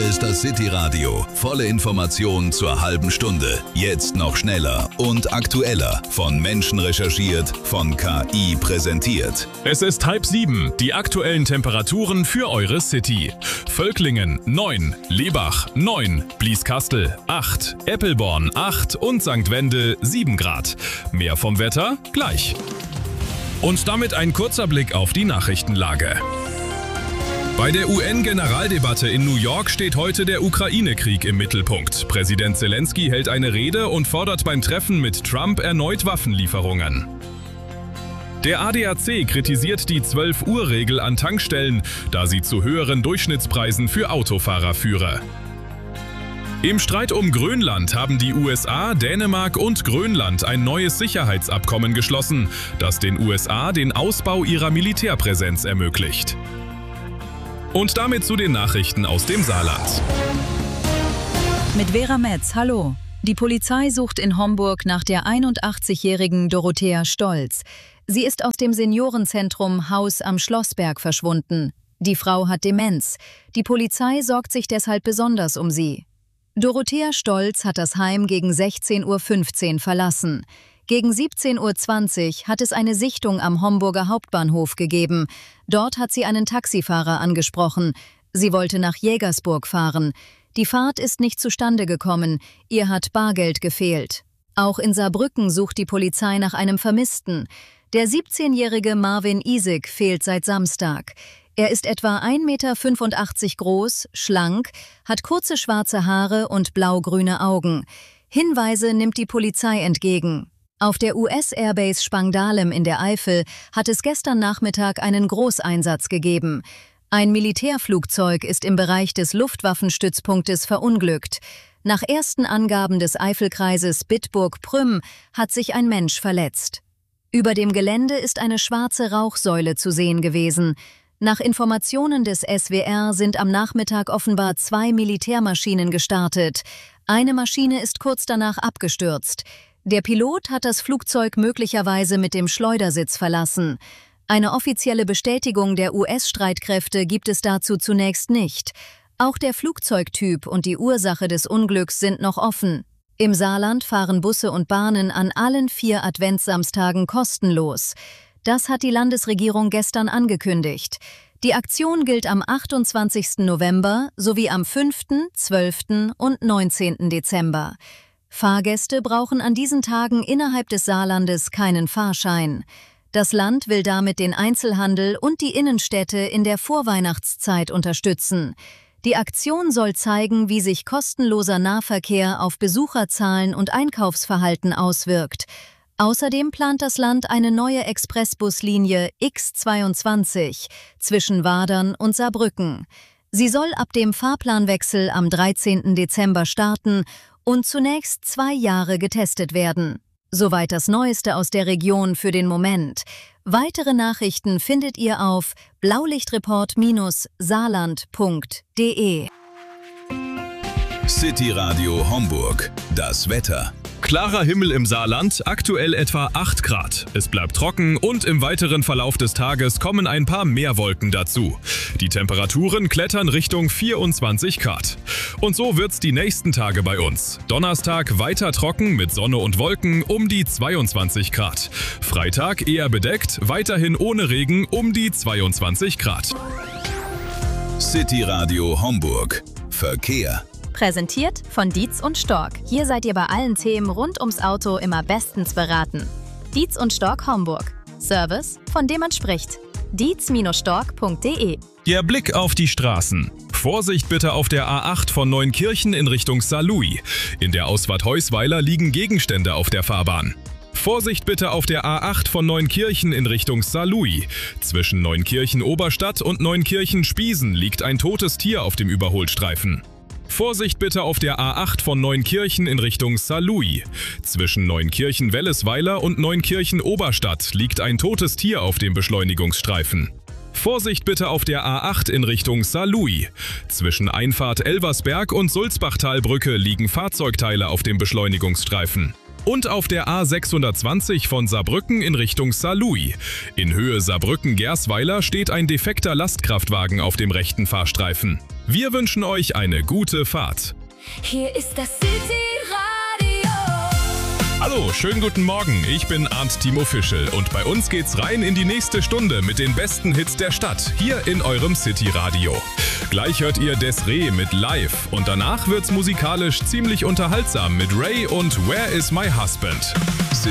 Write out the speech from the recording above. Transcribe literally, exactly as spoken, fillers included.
ist das City Radio. Volle Informationen zur halben Stunde. Jetzt noch schneller und aktueller. Von Menschen recherchiert, von K I präsentiert. Es ist halb sieben. Die aktuellen Temperaturen für eure City. Völklingen neun, Lebach neun, Blieskastel acht, Eppelborn acht und Sankt Wende sieben Grad. Mehr vom Wetter gleich. Und damit ein kurzer Blick auf die Nachrichtenlage. Bei der U N-Generaldebatte in New York steht heute der Ukraine-Krieg im Mittelpunkt. Präsident Zelensky hält eine Rede und fordert beim Treffen mit Trump erneut Waffenlieferungen. Der A D A C kritisiert die zwölf Uhr Regel an Tankstellen, da sie zu höheren Durchschnittspreisen für Autofahrer führe. Im Streit um Grönland haben die U S A, Dänemark und Grönland ein neues Sicherheitsabkommen geschlossen, das den U S A den Ausbau ihrer Militärpräsenz ermöglicht. Und damit zu den Nachrichten aus dem Saarland. Mit Vera Metz, hallo. Die Polizei sucht in Homburg nach der einundachtzigjährigen Dorothea Stolz. Sie ist aus dem Seniorenzentrum Haus am Schlossberg verschwunden. Die Frau hat Demenz. Die Polizei sorgt sich deshalb besonders um sie. Dorothea Stolz hat das Heim gegen sechzehn Uhr fünfzehn verlassen. Gegen siebzehn Uhr zwanzig hat es eine Sichtung am Homburger Hauptbahnhof gegeben. Dort hat sie einen Taxifahrer angesprochen. Sie wollte nach Jägersburg fahren. Die Fahrt ist nicht zustande gekommen. Ihr hat Bargeld gefehlt. Auch in Saarbrücken sucht die Polizei nach einem Vermissten. Der siebzehnjährige Marvin Isig fehlt seit Samstag. Er ist etwa ein Meter fünfundachtzig groß, schlank, hat kurze schwarze Haare und blau-grüne Augen. Hinweise nimmt die Polizei entgegen. Auf der U S-Airbase Spangdahlem in der Eifel hat es gestern Nachmittag einen Großeinsatz gegeben. Ein Militärflugzeug ist im Bereich des Luftwaffenstützpunktes verunglückt. Nach ersten Angaben des Eifelkreises Bitburg-Prüm hat sich ein Mensch verletzt. Über dem Gelände ist eine schwarze Rauchsäule zu sehen gewesen. Nach Informationen des S W R sind am Nachmittag offenbar zwei Militärmaschinen gestartet. Eine Maschine ist kurz danach abgestürzt. Der Pilot hat das Flugzeug möglicherweise mit dem Schleudersitz verlassen. Eine offizielle Bestätigung der U S-Streitkräfte gibt es dazu zunächst nicht. Auch der Flugzeugtyp und die Ursache des Unglücks sind noch offen. Im Saarland fahren Busse und Bahnen an allen vier Adventssamstagen kostenlos. Das hat die Landesregierung gestern angekündigt. Die Aktion gilt am achtundzwanzigsten November sowie am fünften, zwölften und neunzehnten Dezember. Fahrgäste brauchen an diesen Tagen innerhalb des Saarlandes keinen Fahrschein. Das Land will damit den Einzelhandel und die Innenstädte in der Vorweihnachtszeit unterstützen. Die Aktion soll zeigen, wie sich kostenloser Nahverkehr auf Besucherzahlen und Einkaufsverhalten auswirkt. Außerdem plant das Land eine neue Expressbuslinie X zweiundzwanzig zwischen Wadern und Saarbrücken. Sie soll ab dem Fahrplanwechsel am dreizehnten Dezember starten und zunächst zwei Jahre getestet werden. Soweit das Neueste aus der Region für den Moment. Weitere Nachrichten findet ihr auf blaulichtreport Bindestrich saarland Punkt de. City Radio Homburg. Das Wetter. Klarer Himmel im Saarland, aktuell etwa acht Grad. Es bleibt trocken und im weiteren Verlauf des Tages kommen ein paar mehr Wolken dazu. Die Temperaturen klettern Richtung vierundzwanzig Grad. Und so wird's die nächsten Tage bei uns. Donnerstag weiter trocken mit Sonne und Wolken um die zweiundzwanzig Grad. Freitag eher bedeckt, weiterhin ohne Regen um die zweiundzwanzig Grad. City Radio Homburg. Verkehr. Präsentiert von Dietz und Stork. Hier seid ihr bei allen Themen rund ums Auto immer bestens beraten. Dietz und Stork Homburg. Service, von dem man spricht. dietz Stork Punkt de. Der Blick auf die Straßen. Vorsicht bitte auf der A acht von Neunkirchen in Richtung Saarlouis. In der Ausfahrt Heusweiler liegen Gegenstände auf der Fahrbahn. Vorsicht bitte auf der A acht von Neunkirchen in Richtung Saarlouis. Zwischen Neunkirchen-Oberstadt und Neunkirchen-Spiesen liegt ein totes Tier auf dem Überholstreifen. Vorsicht bitte auf der A acht von Neunkirchen in Richtung Saarlouis. Zwischen Neunkirchen-Wellesweiler und Neunkirchen-Oberstadt liegt ein totes Tier auf dem Beschleunigungsstreifen. Vorsicht bitte auf der A acht in Richtung Saarlouis. Zwischen Einfahrt Elversberg und Sulzbachtalbrücke liegen Fahrzeugteile auf dem Beschleunigungsstreifen. Und auf der A sechshundertzwanzig von Saarbrücken in Richtung Saarlouis. In Höhe Saarbrücken-Gersweiler steht ein defekter Lastkraftwagen auf dem rechten Fahrstreifen. Wir wünschen euch eine gute Fahrt. Hier ist das City-Radio. Hallo, schönen guten Morgen. Ich bin Arndt Timo Fischel und bei uns geht's rein in die nächste Stunde mit den besten Hits der Stadt, hier in eurem City-Radio. Gleich hört ihr Des'ree mit Live und danach wird's musikalisch ziemlich unterhaltsam mit Ray und Where is my husband?